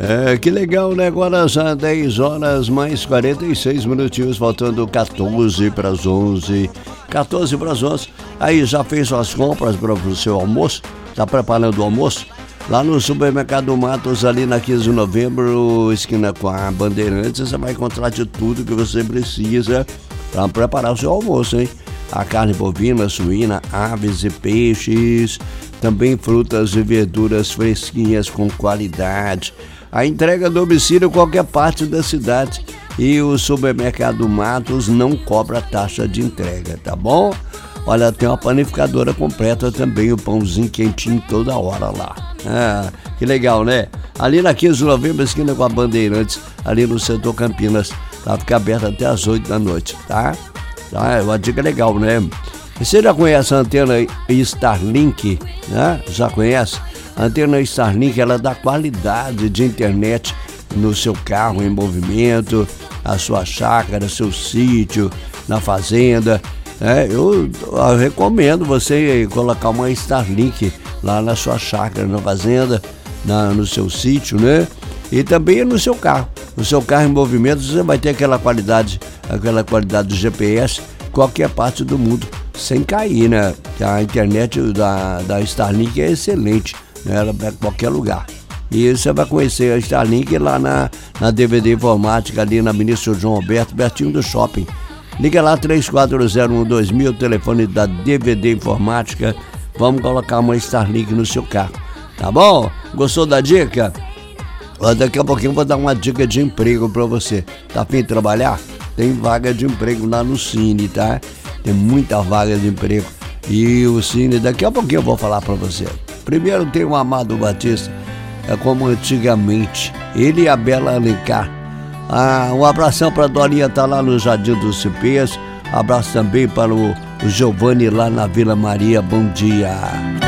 Que legal, né? Agora já 10 horas mais 46 minutinhos, faltando 14 para as 11. 14 para as 11. Aí já fez suas compras para o seu almoço? Tá preparando o almoço? Lá no Supermercado Matos, ali na 15 de novembro, esquina com a Bandeirantes, você vai encontrar de tudo que você precisa para preparar o seu almoço, hein? A carne bovina, suína, aves e peixes, também frutas e verduras fresquinhas com qualidade. A entrega a domicílio em qualquer parte da cidade. E o Supermercado Matos não cobra taxa de entrega, tá bom? Olha, tem uma panificadora completa também, o pãozinho quentinho toda hora lá. Que legal, né? Ali na 15 de novembro, esquina com a Bandeirantes, ali no setor Campinas. Tá, fica aberto até as 8 da noite, tá? É uma dica legal, né? Você já conhece a antena Starlink, né? Já conhece? A antena Starlink, ela dá qualidade de internet no seu carro em movimento, a sua chácara, seu sítio, na fazenda. Eu recomendo você colocar uma Starlink lá na sua chácara, na fazenda, no seu sítio, né? E também no seu carro. No seu carro em movimento você vai ter aquela qualidade do GPS qualquer parte do mundo, sem cair, né? A internet da Starlink é excelente, né? Ela vai para qualquer lugar. E você vai conhecer a Starlink lá na DVD Informática, ali na Ministro João Roberto, pertinho do shopping. Liga lá, 34012000, o telefone da DVD Informática. Vamos colocar uma Starlink no seu carro, tá bom? Gostou da dica? Daqui a pouquinho eu vou dar uma dica de emprego pra você. Tá a fim de trabalhar? Tem vaga de emprego lá no Cine, tá? Tem muita vaga de emprego. E o Cine, daqui a pouquinho eu vou falar pra você. Primeiro tem o Amado Batista, como antigamente. Ele e a Bela Alencar. Um abração pra Dorinha, tá lá no Jardim dos Cipês. Abraço também para o Giovanni lá na Vila Maria. Bom dia.